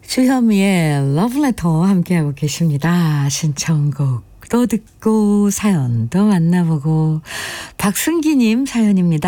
주현미의 러브레터 함께하고 계십니다. 신청곡도 듣고 사연도 만나보고 박승기님 사연입니다.